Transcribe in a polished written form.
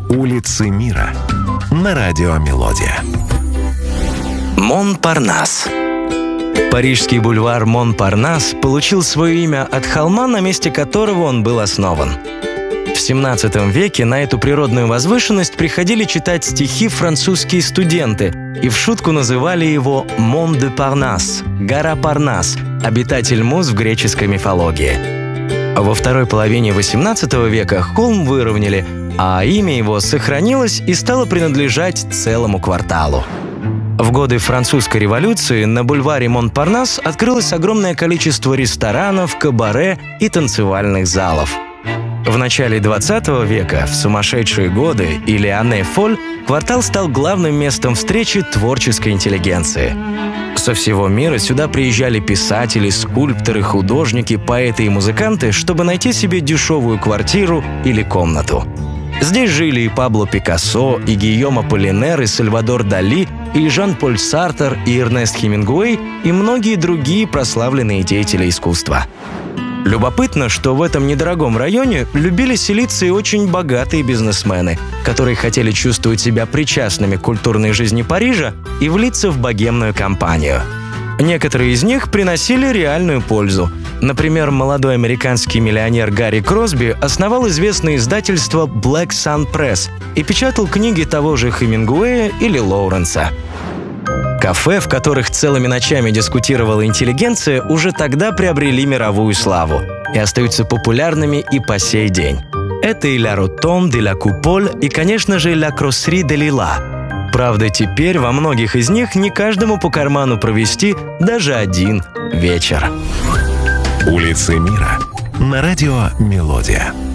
Улицы мира на радио Мелодия. Монпарнас. Парижский бульвар Монпарнас получил свое имя от холма, на месте которого он был основан. В XVII веке на эту природную возвышенность приходили читать стихи французские студенты и в шутку называли его «Мон де Парнас» – «Гора Парнас», обитатель муз в греческой мифологии. Во второй половине XVIII века холм выровняли, а имя его сохранилось и стало принадлежать целому кварталу. В годы французской революции на бульваре Монпарнас открылось огромное количество ресторанов, кабаре и танцевальных залов. В начале XX века, в сумасшедшие годы или «Анне Фоль», квартал стал главным местом встречи творческой интеллигенции. Со всего мира сюда приезжали писатели, скульпторы, художники, поэты и музыканты, чтобы найти себе дешевую квартиру или комнату. Здесь жили и Пабло Пикассо, и Гийом Аполлинер, и Сальвадор Дали, и Жан-Поль Сартр, и Эрнест Хемингуэй, и многие другие прославленные деятели искусства. Любопытно, что в этом недорогом районе любили селиться и очень богатые бизнесмены, которые хотели чувствовать себя причастными к культурной жизни Парижа и влиться в богемную компанию. Некоторые из них приносили реальную пользу. Например, молодой американский миллионер Гарри Кросби основал известное издательство Black Sun Press и печатал книги того же Хемингуэя или Лоуренса. Кафе, в которых целыми ночами дискутировала интеллигенция, уже тогда приобрели мировую славу и остаются популярными и по сей день. Это и «La Rotonde», и «La Coupole», и, конечно же, «La Crosserie de Lila». Правда, теперь во многих из них не каждому по карману провести даже один вечер. Улицы мира на радио Мелодия.